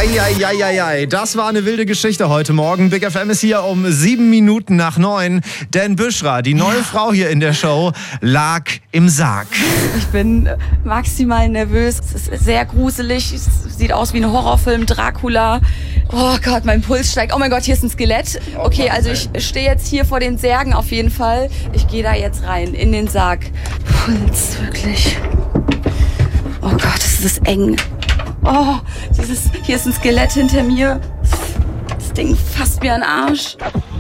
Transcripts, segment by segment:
Eieieiei, das war eine wilde Geschichte heute Morgen. Big FM ist hier um 7 Minuten nach 9. Denn Büschra, die neue Frau hier in der Show, lag im Sarg. Ich bin maximal nervös. Es ist sehr gruselig. Es sieht aus wie ein Horrorfilm, Dracula. Oh Gott, mein Puls steigt. Oh mein Gott, hier ist ein Skelett. Okay, also ich stehe jetzt hier vor den Särgen auf jeden Fall. Ich gehe da jetzt rein, in den Sarg. Puls, wirklich. Oh Gott, es ist eng. Oh, hier ist ein Skelett hinter mir. Das Ding fasst mir an den Arsch.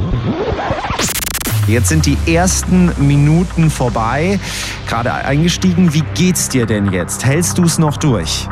Jetzt sind die ersten Minuten vorbei. Gerade eingestiegen. Wie geht's dir denn jetzt? Hältst du es noch durch?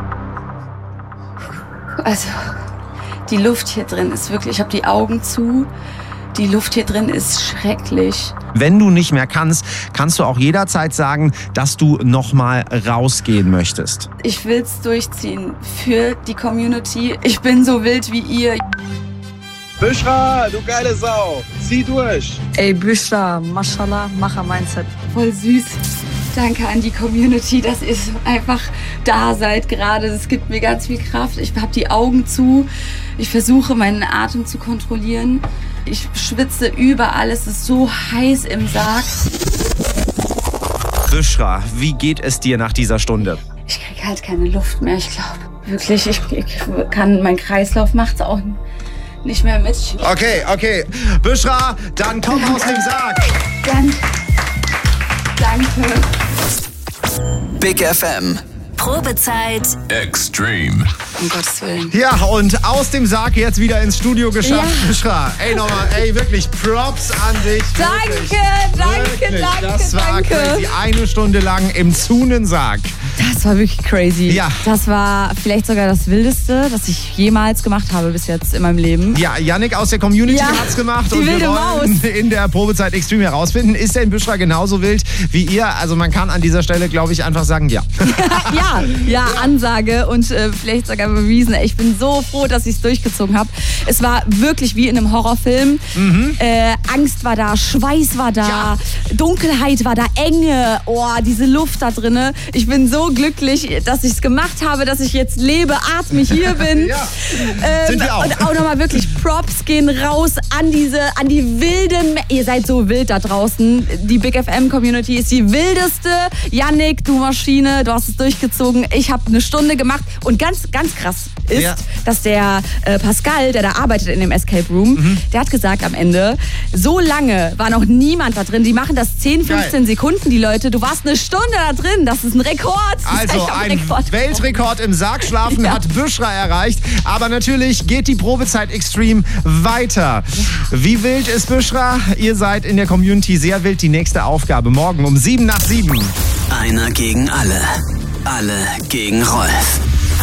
Also, die Luft hier drin ist wirklich, ich habe die Augen zu. Die Luft hier drin ist schrecklich. Wenn du nicht mehr kannst, kannst du auch jederzeit sagen, dass du nochmal rausgehen möchtest. Ich will's durchziehen für die Community. Ich bin so wild wie ihr. Büschra, du geile Sau, zieh durch. Ey, Büschra, Mashallah, Macher-Mindset. Voll süß. Danke an die Community, dass ihr einfach da seid gerade. Das gibt mir ganz viel Kraft. Ich habe die Augen zu. Ich versuche, meinen Atem zu kontrollieren. Ich schwitze überall. Es ist so heiß im Sarg. Büschra, wie geht es dir nach dieser Stunde? Ich kriege halt keine Luft mehr, ich glaube. Wirklich, ich kann, mein Kreislauf macht's auch nicht mehr mit. Okay. Büschra, dann komm aus dem Sarg. Danke. Big FM. Probezeit Extreme. Um Gottes Willen. Ja, und aus dem Sarg jetzt wieder ins Studio geschafft. Ja. Büschra, nochmal, wirklich Props an dich. Danke. Das war crazy. 1 Stunde lang im Zunensarg. Das war wirklich crazy. Ja. Das war vielleicht sogar das Wildeste, das ich jemals gemacht habe bis jetzt in meinem Leben. Ja, Yannick aus der Community hat's gemacht. Die und wilde wir wollen Maus. In der Probezeit Extreme herausfinden, ist denn Büschra genauso wild wie ihr? Also man kann an dieser Stelle, glaube ich, einfach sagen, ja. Ja, Ansage und vielleicht sogar bewiesen. Ich bin so froh, dass ich es durchgezogen habe. Es war wirklich wie in einem Horrorfilm. Angst war da, Schweiß war da, Dunkelheit war da, Enge. Oh, diese Luft da drinne. Ich bin so glücklich, dass ich es gemacht habe, dass ich jetzt lebe, atme, hier bin. Sind wir auch. Und auch nochmal wirklich Props gehen raus an die wilden. Ihr seid so wild da draußen. Die Big FM Community ist die wildeste. Yannick, du Maschine, du hast es durchgezogen. Ich habe 1 Stunde gemacht und ganz krass ist, dass der Pascal, der da arbeitet in dem Escape Room, der hat gesagt am Ende, so lange war noch niemand da drin. Die machen das 10, 15 Sekunden, die Leute. Du warst 1 Stunde da drin. Das ist ein Rekord. Also ein Weltrekord im Sargschlafen hat Büschra erreicht. Aber natürlich geht die Probezeit Extreme weiter. Wie wild ist Büschra? Ihr seid in der Community sehr wild. Die nächste Aufgabe morgen um 7 nach 7. Einer gegen alle. Alle gegen Rolf.